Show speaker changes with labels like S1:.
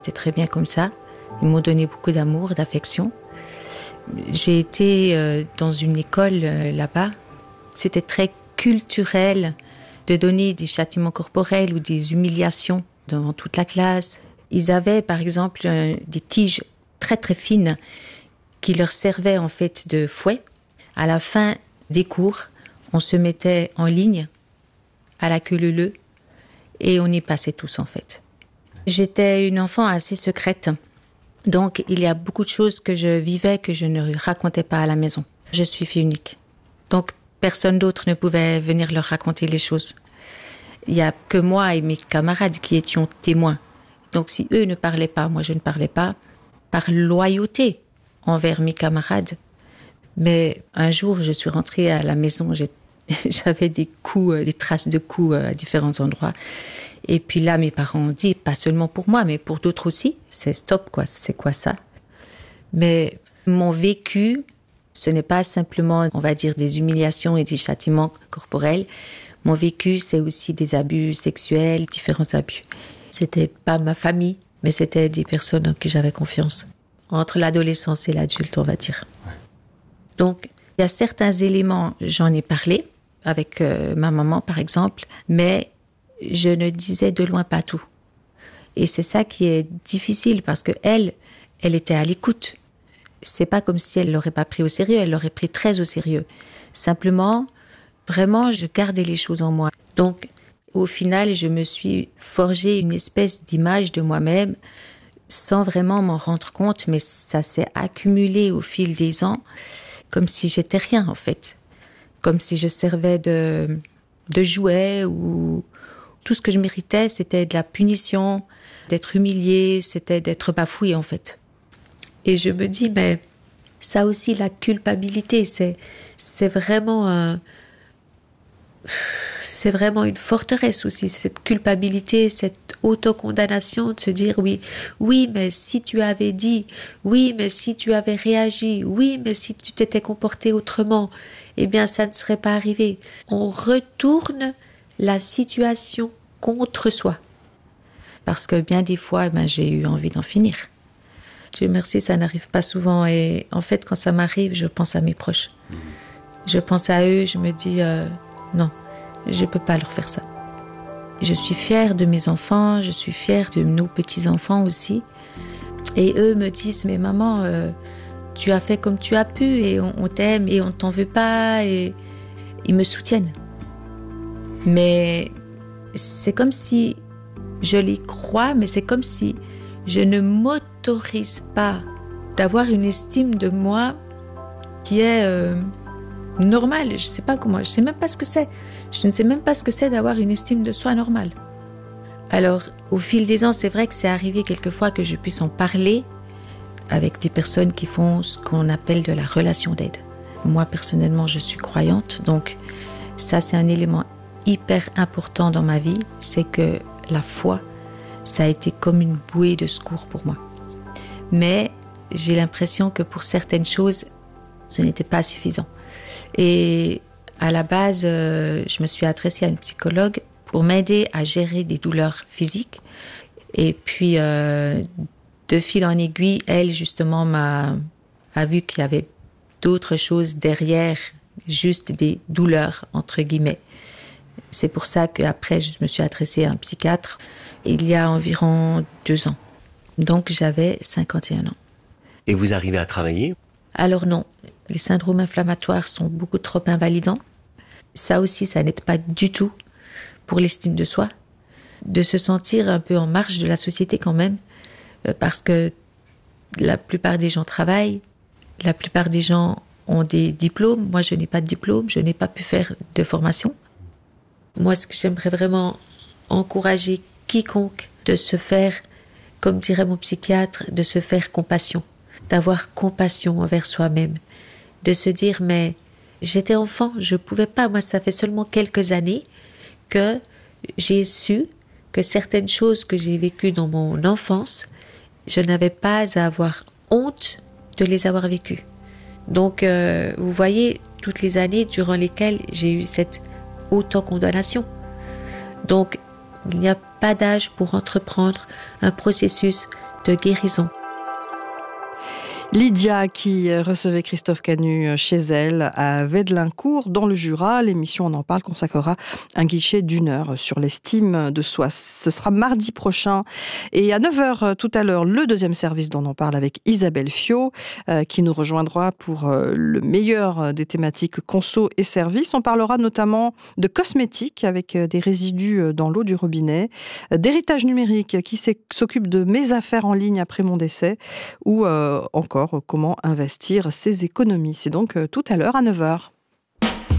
S1: C'est très bien comme ça. Ils m'ont donné beaucoup d'amour, d'affection. J'ai été dans une école là-bas. C'était très culturel de donner des châtiments corporels ou des humiliations devant toute la classe. Ils avaient par exemple des tiges très très fines qui leur servaient en fait de fouet. À la fin des cours, on se mettait en ligne à la queue leu-leu et on y passait tous en fait. J'étais une enfant assez secrète, donc il y a beaucoup de choses que je vivais que je ne racontais pas à la maison. Je suis fille unique, donc personne d'autre ne pouvait venir leur raconter les choses. Il n'y a que moi et mes camarades qui étions témoins. Donc si eux ne parlaient pas, moi je ne parlais pas, par loyauté envers mes camarades. Mais un jour, je suis rentrée à la maison, j'avais des coups, des traces de coups à différents endroits. Et puis là, mes parents ont dit, pas seulement pour moi, mais pour d'autres aussi, c'est stop, quoi, c'est quoi ça? Mais mon vécu, ce n'est pas simplement, on va dire, des humiliations et des châtiments corporels. Mon vécu, c'est aussi des abus sexuels, différents abus. C'était pas ma famille, mais c'était des personnes en qui j'avais confiance. Entre l'adolescence et l'adulte, on va dire. Donc, il y a certains éléments, j'en ai parlé avec ma maman, par exemple, mais je ne disais de loin pas tout. Et c'est ça qui est difficile parce que elle était à l'écoute. C'est pas comme si elle l'aurait pas pris au sérieux, elle l'aurait pris très au sérieux. Simplement, vraiment, je gardais les choses en moi. Donc, au final, je me suis forgé une espèce d'image de moi-même sans vraiment m'en rendre compte, mais ça s'est accumulé au fil des ans, comme si j'étais rien, en fait. Comme si je servais de jouet ou... Tout ce que je méritais, c'était de la punition, d'être humiliée, c'était d'être bafouée, en fait. Et je me dis, mais ça aussi, la culpabilité, c'est vraiment c'est vraiment une forteresse aussi, cette culpabilité, cette autocondamnation de se dire oui, mais si tu avais dit, oui, mais si tu avais réagi, oui, mais si tu t'étais comporté autrement, eh bien, ça ne serait pas arrivé. On retourne la situation contre soi. Parce que bien des fois, j'ai eu envie d'en finir. Dieu merci, ça n'arrive pas souvent. Et en fait, quand ça m'arrive, je pense à mes proches. Je pense à eux, je me dis, non, je ne peux pas leur faire ça. Je suis fière de mes enfants, je suis fière de nos petits-enfants aussi. Et eux me disent, mais maman, tu as fait comme tu as pu et on t'aime et on ne t'en veut pas. Et ils me soutiennent. Mais c'est comme si je les crois, mais c'est comme si je ne m'autorise pas d'avoir une estime de moi qui est normale. Je sais pas comment, je sais même pas ce que c'est. Je ne sais même pas ce que c'est d'avoir une estime de soi normale. Alors, au fil des ans, c'est vrai que c'est arrivé quelquefois que je puisse en parler avec des personnes qui font ce qu'on appelle de la relation d'aide. Moi, personnellement, je suis croyante, donc ça, c'est un élément hyper important dans ma vie, c'est que la foi, ça a été comme une bouée de secours pour moi. Mais j'ai l'impression que pour certaines choses, ce n'était pas suffisant. Et à la base, je me suis adressée à une psychologue pour m'aider à gérer des douleurs physiques. Et puis, de fil en aiguille, elle, justement, a vu qu'il y avait d'autres choses derrière, juste des douleurs, entre guillemets. C'est pour ça qu'après, je me suis adressée à un psychiatre il y a environ 2 ans. Donc, j'avais 51 ans.
S2: Et vous arrivez à travailler?
S1: Alors non, les syndromes inflammatoires sont beaucoup trop invalidants. Ça aussi, ça n'aide pas du tout pour l'estime de soi. De se sentir un peu en marge de la société quand même, parce que la plupart des gens travaillent, la plupart des gens ont des diplômes. Moi, je n'ai pas de diplôme, je n'ai pas pu faire de formation. Moi, ce que j'aimerais vraiment encourager quiconque de se faire, comme dirait mon psychiatre, de se faire compassion, d'avoir compassion envers soi-même, de se dire, mais j'étais enfant, je pouvais pas, moi ça fait seulement quelques années que j'ai su que certaines choses que j'ai vécues dans mon enfance, je n'avais pas à avoir honte de les avoir vécues. Donc, vous voyez, toutes les années durant lesquelles j'ai eu cette autocondamnation. Donc, il n'y a pas d'âge pour entreprendre un processus de guérison.
S3: Lydia qui recevait Christophe Canu chez elle à Vedlincourt dans le Jura. L'émission On en parle consacrera un guichet d'1 heure sur l'estime de soi. Ce sera mardi prochain et à 9h tout à l'heure le deuxième service d'On en parle avec Isabelle Fiot qui nous rejoindra pour le meilleur des thématiques conso et services. On parlera notamment de cosmétiques avec des résidus dans l'eau du robinet, d'héritage numérique qui s'occupe de mes affaires en ligne après mon décès ou encore comment investir ses économies. C'est donc tout à l'heure à 9h.